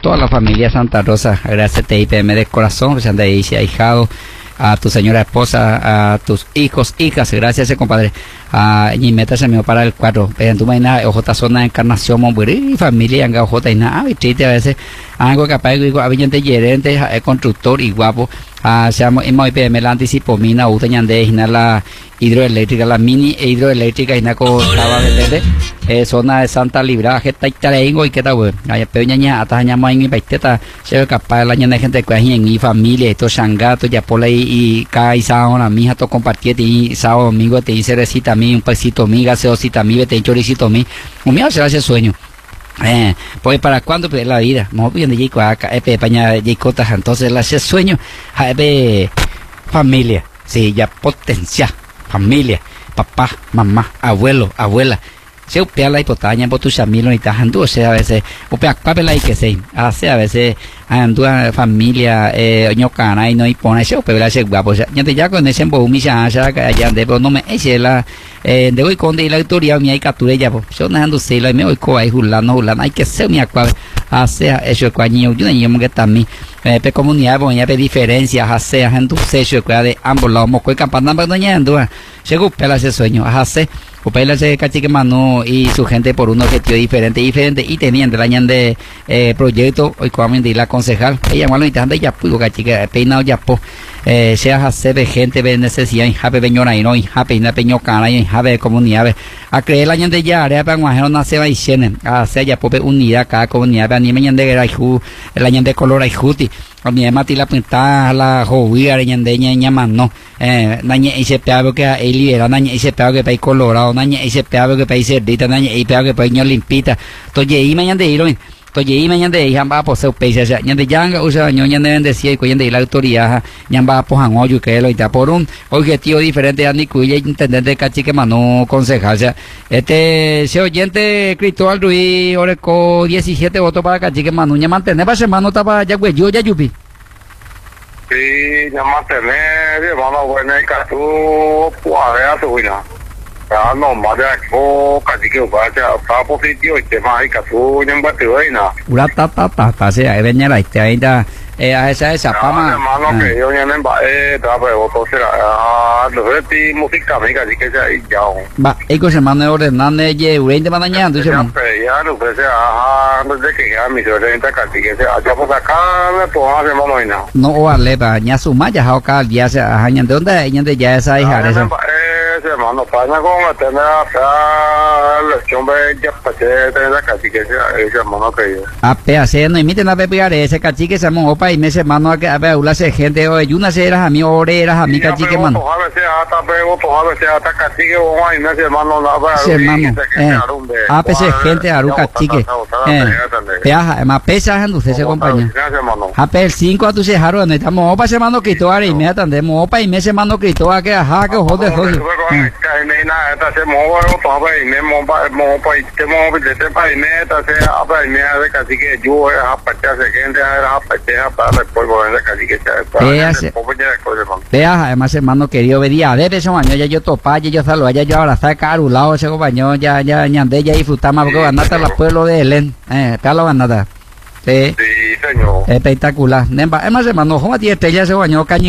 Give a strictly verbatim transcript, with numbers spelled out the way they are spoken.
toda la familia Santa Rosa. Gracias T I P M de corazón, se han de dice ahijado, a tu señora esposa, a tus hijos, hijas, gracias ese compadre. A y meta se me para el cuatro, pero tú imaginas, ojota zona de encarnación, monburí, familia, anga ojota y nada, y triste a veces, algo capaz de digo, habitante gerente, constructor y guapo, a se llama I P M la anticipo, mina, utañan de la hidroeléctrica, la mini hidroeléctrica, y naco, estaba verde, eh, zona de Santa Libra, que está itarengo y que está bueno, hay peñaña, hasta añamos en mi paiteta, se ve capaz de la ñana de gente que hay en mi familia, esto shangato, ya por ahí, y cada sábado, la mija, todo compartir, y sábado, domingo, te dice recita a mí, un paisito mí, gaseosita mí, vete, choricito mí, un mío se hace sueño. Eh, pues para cuándo pues la vida, no bien de Jico acá, epe paña Jicotas, entonces la hace sueño, epe familia, sí, ya potencia, familia, papá, mamá, abuelo, abuela. Se upea la hipotaña por tu chamilo y tajandu, o sea, a veces, upea papel ahí que se hace, a veces, andua familia, eh, ñocana y no y pone, se upea la se guapo, o sea, ya te ya con ese boom y ya, ya, ya, de, pero no me, ese la, eh, de hoy con de la autoridad, mi hay captura ya, pues, yo no ando se la, me voy con ahí, hulano, hulano, hay que ser mi acuario, hace, eso, cuaño, yo no llamo que también, eh, pe comunidad, pues, ya pe diferencias, hace, haciendo seso, de ambos lados, moco y campana, pero no ya andua, se upea la ese sueño, hace, Upaila se cachique Manu y su gente por un objetivo diferente diferente y tenían de la de eh, proyecto hoy como de la concejal ella malo y tanto ya pudo cachique peinado ya po eh, sea hacer de gente de necesidad y jape peñona y no y jape y na peño cana y jape de comunidad a creer la de ya área para guajero nace va y tienen a sea ya pope unidad cada comunidad a ni me de la ju la de color ay juti a mi mati la pinta la jovia de ña mano eh naña ese peado que él libera naña ese peado que país colorado naña ese peado que país cerdita naña ese peado que país ño limpita entonces y mañana de ir entonces y mañana de ir va por ser peise ya de yanga usa ño ña de bendecir y coyen de la autoridad ña va por han hoyo que lo está por un objetivo diferente a ni cuya intendente cachique mano concejal ya este ese oyente Cristóbal Ruiz Oreco diecisiete votos para cachique mano ña mantener para semana estaba ya güey yo ya yupi. Sí, ya mantener, hermano, bueno, y que tú puedes subir. Ya no más de aquí, casi que está positivo y te más y que tú ya me te voy na. Ura ta ta ta ta se ahí venía la este ahí da eh a esa esa fama. Hermano que yo ya me va eh da pues voto será ah lo de ti música amiga así que ya ya. Va, eco hermano de ordenando ye veinte mañana tú hermano. Ya no pues ah desde que ya mi sobrina casi que se allá por acá todo hace hermano y na. No vale pa ña suma ya acá ya se añan de dónde ña ya esa hija esa. Hermano, para con tener a la chombe ya pasé tener casi que ese hermano que yo. A pe hacer no imiten a pepear ese cachique se mo opa y me se mano a que a ver se gente hoy una se eras a mí oreras a mí cachique mano. A veces hasta pego, a veces hasta cachique o y me se hermano la va. Se hermano. A pese gente aru cachique. Eh. Peaja, más pesa ando ese compañero. A pe el cinco a tu se jaro donde estamos opa se mano Cristo ahora inmediatamente mo opa y me se mano Cristo a que ajá que joder joder. Nena, esta se mueve, todo y me mueve, mueve, te mueve, te sepa y me esta se apa y me hace casi que yo a partir de gente a partir para después volver casi que se vea además hermano querido vería de ese año ya yo topa ya yo salo ya yo abrazar caro lado ese compañero ya ya ñande ya disfrutar más porque ganata la pueblo de Helen eh palo ganata sí sí señor espectacular además hermano cómo tiene estrella ese baño caño